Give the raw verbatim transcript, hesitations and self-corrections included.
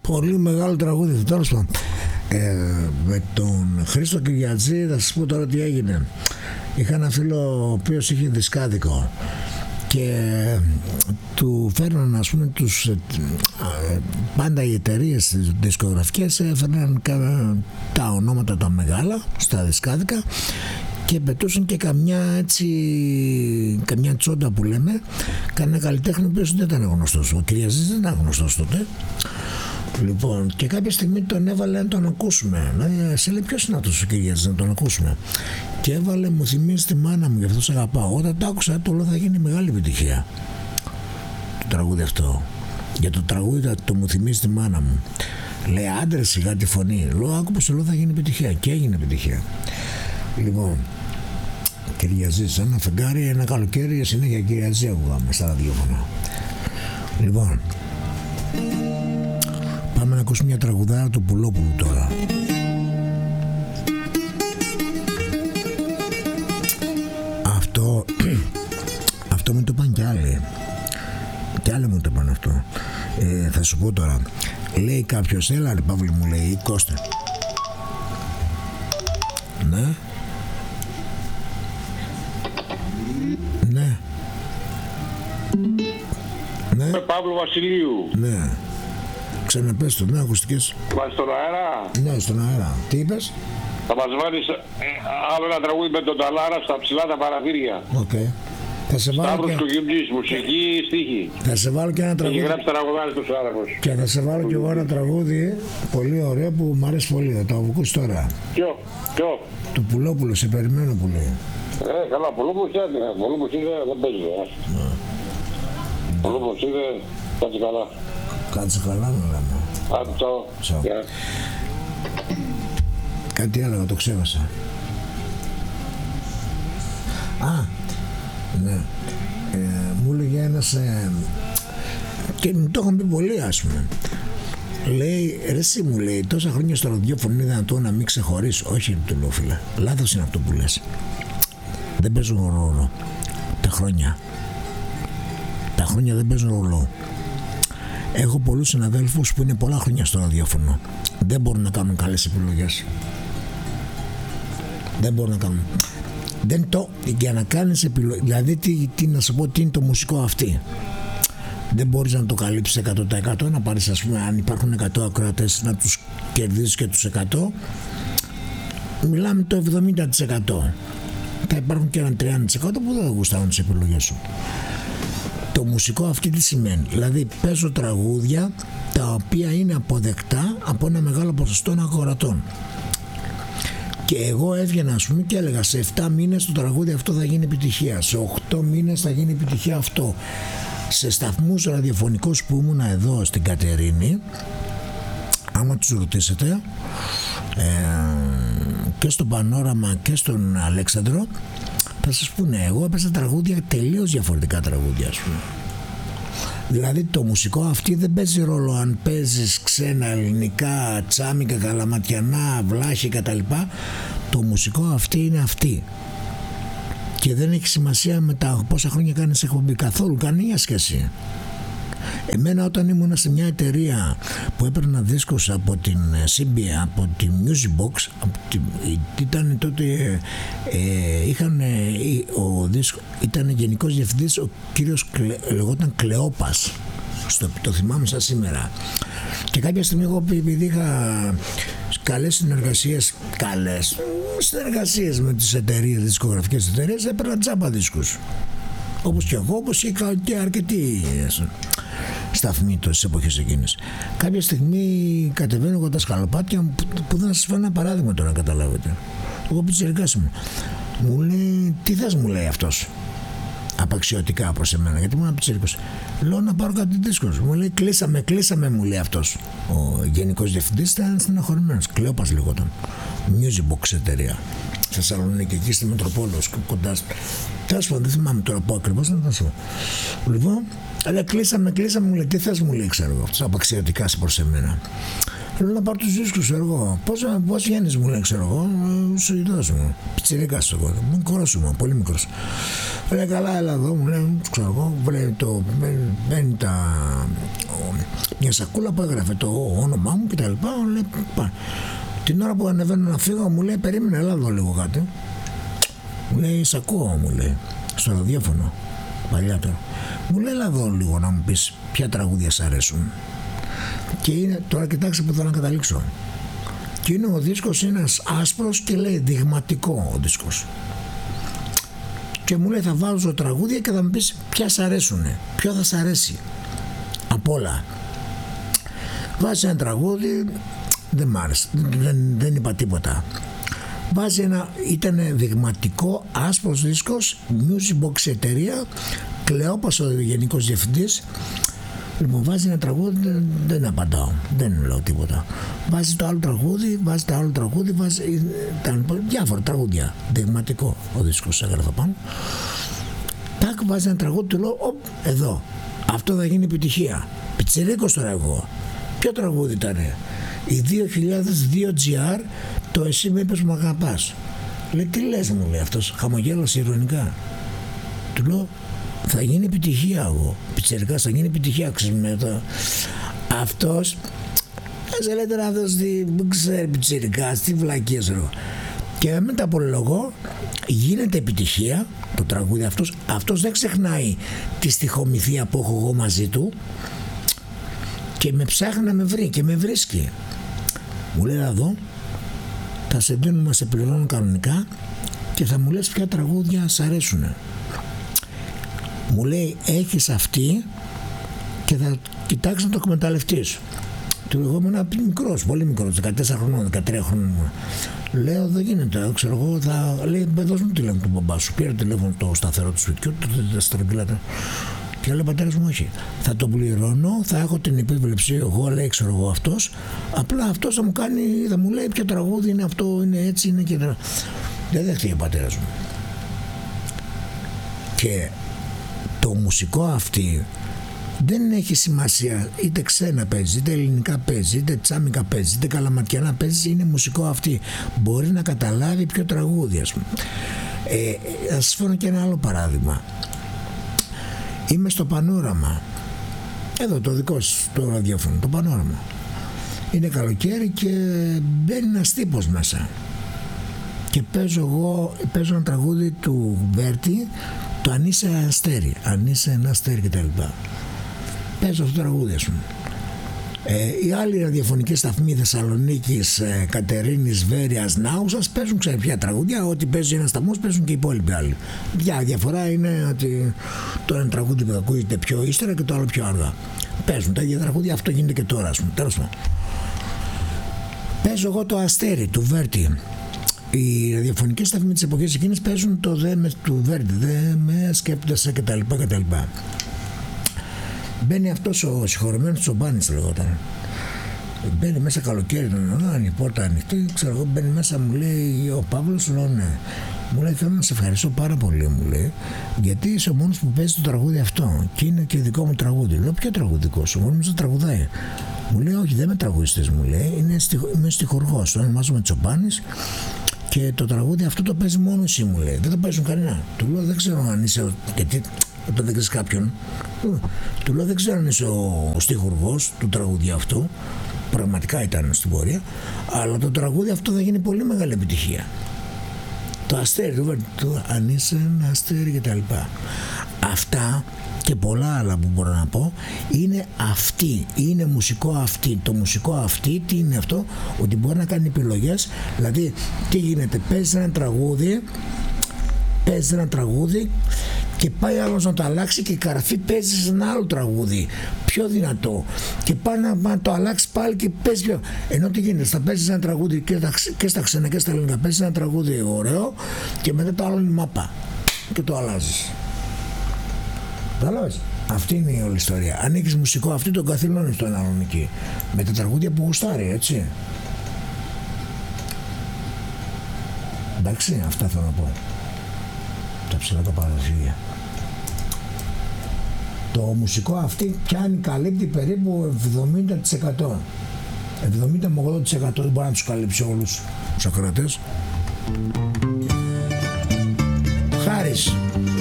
Πολύ μεγάλο τραγούδι, τέλος πάντων. Ε, με τον Χρήστο Κυριατζή θα σας πω τώρα τι έγινε. Είχα ένα φίλο ο οποίος είχε δισκάδικο και του φέρναν, ας πούμε, τους, πάντα οι εταιρείες δισκογραφικές έφερναν τα ονόματα τα μεγάλα στα δισκάδικα και πετούσαν και καμιά έτσι, καμιά τσόντα που λέμε, κανένα καλλιτέχνη ο οποίος δεν ήταν γνωστός. Ο Κυριαζής δεν ήταν γνωστός τότε. Λοιπόν, και κάποια στιγμή τον έβαλε να τον ακούσουμε. Δηλαδή, σε λέει ποιος είναι αυτός ο Κυριαζής, να τον ακούσουμε. Και έβαλε «Μου θυμίζει τη μάνα μου, γι' αυτό σε αγαπάω». Όταν το άκουσα, το λέω θα γίνει μεγάλη επιτυχία. Το τραγούδι αυτό. Για το τραγούδι το «Μου θυμίζει τη μάνα μου». Λέει άντρε σιγά τη φωνή. Λέω άκου πως το λέω θα γίνει επιτυχία. Και έγινε επιτυχία. Λοιπόν, Κυριαζής, ένα φεγγάρι, ένα καλοκαίρι, συνέχεια Κυριαζή ακούγαμε στα ραδιόφωνα. Λοιπόν, πάμε να ακούσουμε μια τραγουδάρα του Πουλόπουλου τώρα. Αυτό, αυτό μου το είπαν κι άλλοι. Κι άλλοι μου το είπαν αυτό. Ε, θα σου πω τώρα. Λέει κάποιος, έλα ρε Παύλη μου, λέει, Κώστα. Ναι. Ναι. Ναι. Με Παύλο Βασιλείου. Ναι. Ξαναπες το, ναι, ακουστικές. Βάζεις στον αέρα. Ναι, στον αέρα. Τι είπες? Θα μας βάλεις ε, άλλο ένα τραγούδι με τον Ταλάρα στα ψηλά τα παραθύρια. Οκ. Okay. Θα σε βάλω Σταύρος και... του Γυμνής, μουσική, στίχη. Θα σε βάλω και ένα τραγούδι. Έχει γράψει τραγουδάρι στους άραβους. Και θα σε βάλω και εγώ ένα τραγούδι πολύ ωραίο που μου αρέσει πολύ. Θα το ακούσεις τώρα. Ποιο, ποιο? Του Πουλόπουλου, σε περιμένω που λέει. Ε, καλά, Πουλόπουλος είναι, Πουλόπουλος είναι, δεν παίζει. Ε. Πουλόπουλος είναι, κάτσε καλά. Κάτσε καλά να λέμε. Άντε, τσάω. Τσάω. Yeah. Κάτι άλλο, το ξέχασα. Α, ναι. Ε, μου έλεγε ένας, ε, και μου το είχαν πει πολύ, ας πούμε. Λέει, ρε εσύ, μου λέει, τόσα χρόνια στο ραδιόφωνο είναι δυνατόν να μην ξεχωρίσει. Όχι, του λέω, φίλε, λάθος είναι αυτό που λες. Δεν παίζουν ρόλο τα χρόνια. Τα χρόνια δεν παίζουν ρόλο. Έχω πολλούς συναδέλφους που είναι πολλά χρόνια στο ραδιόφωνο. Δεν μπορούν να κάνουν καλές επιλογές. Δεν μπορούν να κάνουν. Δεν το, για να κάνεις επιλογή, δηλαδή τι, τι, να σου πω τι είναι το μουσικό αυτή. Δεν μπορείς να το καλύψεις εκατό τοις εκατό, να πάρεις, ας πούμε, αν υπάρχουν εκατό ακροατές, να τους κερδίσεις και τους εκατό. Μιλάμε το εβδομήντα τοις εκατό. Θα υπάρχουν και ένα τριάντα τοις εκατό που δεν θα γουστάρουν τις επιλογές σου. Το μουσικό αυτή τι σημαίνει? Δηλαδή παίζω τραγούδια τα οποία είναι αποδεκτά από ένα μεγάλο ποσοστό ακροατών. Και εγώ έβγαινα, ας πούμε, και έλεγα σε επτά μήνες το τραγούδι αυτό θα γίνει επιτυχία, σε οκτώ μήνες θα γίνει επιτυχία αυτό. Σε σταθμούς ραδιοφωνικούς που ήμουν εδώ στην Κατερίνη, άμα τους ρωτήσετε, ε, και στο Πανόραμα και στον Αλέξανδρο, θα σας πούνε, εγώ έπαιζα τραγούδια, τελείως διαφορετικά τραγούδια, ας πούμε. Δηλαδή το μουσικό αυτή δεν παίζει ρόλο αν παίζεις ξένα, ελληνικά, τσάμικα, καλαματιανά, βλάχη κτλ. Το μουσικό αυτή είναι αυτή. Και δεν έχει σημασία με τα πόσα χρόνια κάνεις εκπομπή, καθόλου, καμία σχέση. Εμένα όταν ήμουν σε μια εταιρεία που έπαιρνα δίσκους από την σι μπι, από την Music Box, από την, ήταν τότε, ε, είχαν, ε, ο δίσκο, ήταν γενικός διευθυντής ο κύριος Κλε, λεγόταν Κλεόπας, στο, το θυμάμαι σαν σήμερα. Και κάποια στιγμή εγώ, επειδή είχα καλές συνεργασίες, καλές συνεργασίες με τις εταιρείες, τις δισκογραφικές εταιρείες, έπαιρνα τσάπα δίσκους. Όπως και εγώ, όπως και αρκετοί σταθμοί τόσες εποχές εκείνες. Κάποια στιγμή κατεβαίνω εγώ τα σκαλοπάτια που, που δεν θα σας φέρω ένα παράδειγμα τώρα να καταλάβετε. Εγώ πιτσιρικάς μου. Μου λέει, τι θες, μου λέει αυτός. Απαξιωτικά προς εμένα, γιατί ήμουν πιτσιρικός. Λέω να πάρω κάτι δίσκος. Μου λέει, κλείσαμε, κλείσαμε, μου λέει αυτός. Ο γενικός διευθυντής ήταν στεναχωρημένος. Κλεόπας λεγόταν. Music Box εταιρεία. Στη Θεσσαλονίκη, εκεί στη Μετροπόλεως, κοντά. Τέλος πάντων, δεν θυμάμαι τώρα που ακριβώς να το πω. Λοιπόν, αλλά κλείσαμε, κλείσαμε, μου λέει, τι θες, μου λέει, ξέρω εγώ, αυτός απαξιωτικά προς εμένα. Λέω να πάρω τους δίσκους, εγώ. Πώς, πώς βγαίνεις, μου λέει, ξέρω εγώ, Σουηδός μου. Πιτσιρικάς εγώ, μικρός μου, πολύ μικρός. Λέει, καλά, έλα εδώ, μου λέει, ξέρω εγώ, βλέπει το, μπαίνει τα, Μια σακούλα που έγραφε το όνομά μου και τα λοιπά. Λέει, πά. Την ώρα που ανεβαίνω να φύγω μου λέει περίμενε, έλα εδώ λίγο κάτι. Μου λέει σ' ακούω, μου λέει, στο ραδιόφωνο παλιά τώρα. Μου λέει έλα εδώ λίγο να μου πεις ποια τραγούδια σ' αρέσουν. Και είναι, τώρα κοιτάξτε που θέλω να καταλήξω. Και είναι ο δίσκος ένας άσπρος και λέει δειγματικό ο δίσκος. Και μου λέει θα βάζω τραγούδια και θα μου πεις ποια σ' αρέσουνε, ποιο θα σ' αρέσει απ' όλα. Βάζει ένα τραγούδι, δεν μ' άρεσε, δεν, δεν είπα τίποτα. Βάζει ένα, ήταν δειγματικό άσπρος δίσκος, Music Box εταιρεία, Κλεόπας ο γενικός διευθυντής. Λοιπόν, βάζει ένα τραγούδι, δεν, δεν απαντάω, δεν λέω τίποτα. Βάζει το άλλο τραγούδι, βάζει το άλλο τραγούδι, βάζει τα, διάφορα τραγούδια. Δειγματικό ο δίσκος, έγραφα πάνω. Τάκ, βάζει ένα τραγούδι, του λέω, οπ, εδώ. Αυτό θα γίνει επιτυχία. Πιτσιρίκος τώρα εγώ. Ποιο τραγούδι ήτανε? Η δύο χιλιάδες δύο τζι αρ, το εσύ με είπες μου αγαπάς. Λέει, τι λες μου, λέει αυτός, χαμογέλασε ειρωνικά. Του λέω, θα γίνει επιτυχία εγώ. Πιτσιρικάς θα γίνει επιτυχία, ξέρουμε το. Αυτός, ας λέτε να αυτός δεν ξέρει πιτσιρικάς, τι βλακίες ρε. Και μετά από λόγο γίνεται επιτυχία το τραγούδι αυτός. Αυτός δεν ξεχνάει τη στιχομυθία που έχω εγώ μαζί του και με ψάχνει να με βρει και με βρίσκει. Μου λέει εδώ, θα σε δίνουμε, σε πληρώνω κανονικά και θα μου λες ποια τραγούδια σ' αρέσουνε. Μου λέει έχεις αυτή και θα κοιτάξεις να το εκμεταλλευτείς. Του εγώ ήμουν μικρός, πολύ μικρός, δεκατέσσερα χρονών, δεκατρία χρονών. Λέω δεν γίνεται, ξέρω εγώ, θα λέει δώσ' μου τηλέφωνο του μπαμπά σου. Πήρε τηλέφωνο το σταθερό του σπιτιού, το στρογγυλάτα. Και λέει πατέρας μου όχι, θα το πληρώνω, θα έχω την επίβλεψη εγώ, λέει ξέρω εγώ αυτός. Απλά αυτός θα μου κάνει, θα μου λέει ποιο τραγούδι είναι αυτό, είναι έτσι, είναι και. Δεν δέχτηκε ο πατέρας μου. Και το μουσικό αυτή δεν έχει σημασία, είτε ξένα παίζει, είτε ελληνικά παίζει, είτε τσάμικα παίζει, είτε καλαματιανά παίζει, είναι μουσικό αυτή. Μπορεί να καταλάβει ποιο τραγούδι, ας πούμε. Ε, θα σας φέρω και ένα άλλο παράδειγμα. Είμαι στο Πανόραμα, εδώ το δικό σας το ραδιόφωνο, το Πανόραμα. Είναι καλοκαίρι και μπαίνει ένας τύπος μέσα. Και παίζω εγώ, παίζω ένα τραγούδι του Βέρτη, το αν είσαι αστέρι, αν είσαι ένα αστέρι κτλ. Παίζω αυτό το τραγούδι, ας πούμε. Ε, οι άλλοι ραδιοφωνικοί σταθμοί Θεσσαλονίκης, ε, Κατερίνης, Βέρειας, Νάουσας παίζουν ξέρει ποια τραγούδια. Ό,τι παίζει ένας σταθμός παίζουν και οι υπόλοιποι άλλοι. Μια διαφορά είναι ότι το ένα τραγούδι που ακούγεται πιο ύστερα και το άλλο πιο αργά. Παίζουν τα ίδια τραγούδια, αυτό γίνεται και τώρα, ας πούμε. Τέλος πάντων. Παίζω εγώ το αστέρι του Βέρτη. Οι ραδιοφωνικές σταθμοί της εποχής εκείνης παίζουν το δε με του Βέρτη, δε με σκέπτεσαι κτλ. κτλ. Μπαίνει αυτός ο συγχωρεμένος Τσομπάνης λεγόταν. Μπαίνει μέσα καλοκαίρι, η πόρτα ανοιχτή, ξέρω εγώ, μπαίνει μέσα, μου λέει ο Παύλος, λέω ναι. Μου λέει θέλω να σε ευχαριστώ πάρα πολύ, μου λέει, γιατί είσαι ο μόνος που παίζει το τραγούδι αυτό και είναι και δικό μου τραγούδι. Λέω ποιο τραγουδικό σου, μόνος δεν τραγουδάει. Μου λέει όχι, δεν είμαι τραγουδιστής, μου λέει, είναι στιχο, είμαι στιχουργός, το ονομάζομαι Τσομπάνης και το τραγούδι αυτό το παίζει μόνο εσύ, μου λέει, δεν το παίζουν κανένα. Του λέω δεν ξέρω αν είσαι, γιατί όταν δεν ξέρεις κάποιον, του λέω δεν ξέρω αν είσαι ο, ο στιχουργός του τραγούδι αυτού, πραγματικά ήταν στην πορεία, αλλά το τραγούδι αυτό θα γίνει πολύ μεγάλη επιτυχία. Το αστέρι, το, το αν είσαι ένα αστέρι και τα λοιπά. Αυτά και πολλά άλλα που μπορώ να πω είναι αυτή, είναι μουσικό αυτή. Το μουσικό αυτή τι είναι αυτό, ότι μπορεί να κάνει επιλογές, δηλαδή τι γίνεται, παίζει ένα τραγούδι, παίζει ένα τραγούδι και πάει άλλος να το αλλάξει και η καρφή παίζει σε ένα άλλο τραγούδι πιο δυνατό και πάει να, να το αλλάξει πάλι και παίζει πιο. Ενώ τι γίνεται, θα παίζει ένα τραγούδι και, τα, και στα ξένα και στα ελληνικά, παίζει ένα τραγούδι ωραίο και μετά το άλλο είναι μάπα και το αλλάζεις. Καταλάβες. Αυτή είναι η όλη ιστορία. Αν έχεις μουσικό αυτή τον καθυλώνεις τον άλλον εκεί με τα τραγούδια που γουστάρει, έτσι. Εντάξει, αυτά θέλω να πω. Τα ψηλά τα παραδοσία. Το μουσικό αυτή πιάνει, καλύπτει περίπου εβδομήντα τοις εκατό. εβδομήντα με ογδόντα τοις εκατό δεν μπορεί να τους καλύψει όλους τους ακροατές. Χάρης.